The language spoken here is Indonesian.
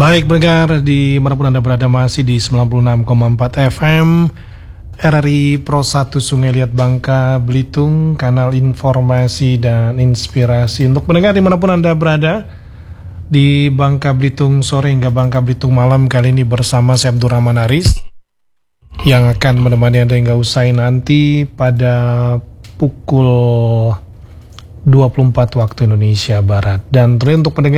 Baik pendengar di manapun Anda berada, masih di 96,4 FM RRI Pro 1 Sungai Liat Bangka Belitung, kanal informasi dan inspirasi untuk pendengar dimanapun Anda berada di Bangka Belitung sore hingga Bangka Belitung malam. Kali ini bersama saya Abdurrahman Aris yang akan menemani Anda hingga usai nanti pada pukul 24 waktu Indonesia Barat. Dan terus untuk pendengar